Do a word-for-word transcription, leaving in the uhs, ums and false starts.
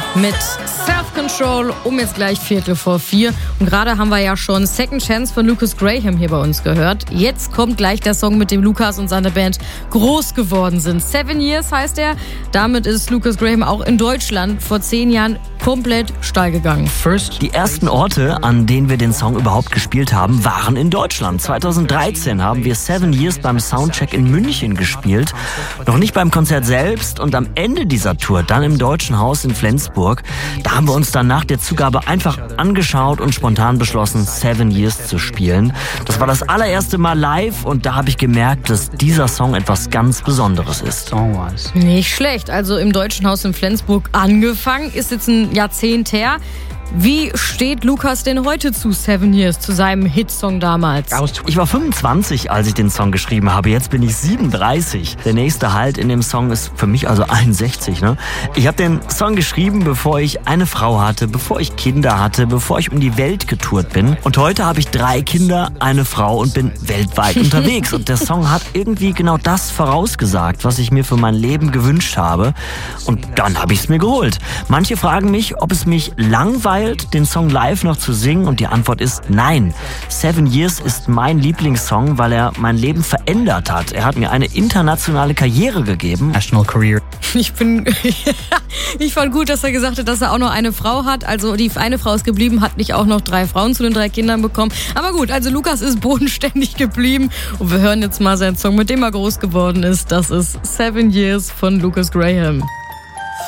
mit Self-Control um jetzt gleich Viertel vor vier. Und gerade haben wir ja schon Second Chance von Lucas Graham hier bei uns gehört. Jetzt kommt gleich der Song, mit dem Lucas und seine Band groß geworden sind. Seven Years heißt er. Damit ist Lucas Graham auch in Deutschland vor zehn Jahren komplett steil gegangen. First. Die ersten Orte, an denen wir den Song überhaupt gespielt haben, waren in Deutschland. zweitausenddreizehn haben wir Seven Years beim Soundcheck in München gespielt. Noch nicht beim Konzert selbst und am Ende dieser Tour, dann im Deutschen Haus in Flensburg. Da haben wir uns dann nach der Zugabe einfach angeschaut und spontan beschlossen, Seven Years zu spielen. Das war das allererste Mal live und da habe ich gemerkt, dass dieser Song etwas ganz Besonderes ist. Nicht schlecht. Also im Deutschen Haus in Flensburg angefangen, ist jetzt ein Jahrzehnt her. Wie steht Lucas denn heute zu Seven Years, zu seinem Hitsong damals? Ich war fünfundzwanzig, als ich den Song geschrieben habe. Jetzt bin ich siebenunddreißig. Der nächste Halt in dem Song ist für mich also einundsechzig. Ne? Ich habe den Song geschrieben, bevor ich eine Frau hatte, bevor ich Kinder hatte, bevor ich um die Welt getourt bin. Und heute habe ich drei Kinder, eine Frau und bin weltweit unterwegs. Und der Song hat irgendwie genau das vorausgesagt, was ich mir für mein Leben gewünscht habe. Und dann habe ich es mir geholt. Manche fragen mich, ob es mich langweilt, den Song live noch zu singen, und die Antwort ist nein. Seven Years ist mein Lieblingssong, weil er mein Leben verändert hat. Er hat mir eine internationale Karriere gegeben. National Career. Ich bin, ich fand gut, dass er gesagt hat, dass er auch noch eine Frau hat. Also die eine Frau ist geblieben, hat nicht auch noch drei Frauen zu den drei Kindern bekommen. Aber gut, also Lucas ist bodenständig geblieben und wir hören jetzt mal seinen Song, mit dem er groß geworden ist. Das ist Seven Years von Lucas Graham.